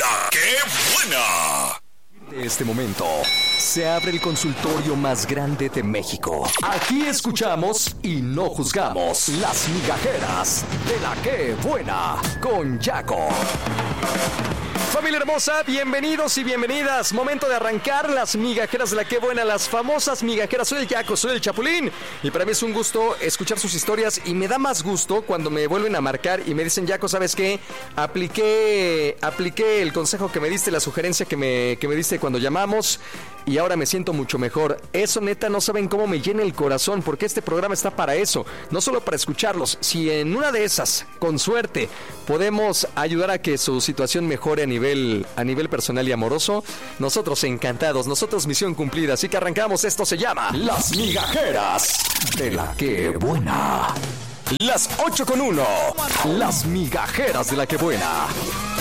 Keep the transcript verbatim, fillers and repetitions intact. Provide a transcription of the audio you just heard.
La que buena. En este momento se abre el consultorio más grande de México. Aquí escuchamos y no juzgamos las migajeras de La que buena con Yaco. Familia hermosa, bienvenidos y bienvenidas. Momento de arrancar las migajeras de La que buena, las famosas migajeras. Soy el Yaco, soy el Chapulín. Y para mí es un gusto escuchar sus historias. Y me da más gusto cuando me vuelven a marcar y me dicen, Yaco, ¿sabes qué? Apliqué, apliqué el consejo que me diste, la sugerencia que me, que me diste cuando llamamos. Y ahora me siento mucho mejor. Eso, neta, no saben cómo me llena el corazón, porque este programa está para eso, no solo para escucharlos. Si en una de esas, con suerte, podemos ayudar a que su situación mejore a nivel, a nivel personal y amoroso, nosotros encantados, nosotros misión cumplida. Así que arrancamos. Esto se llama Las Migajeras de La que buena. Las ocho con uno. Las migajeras de La que buena.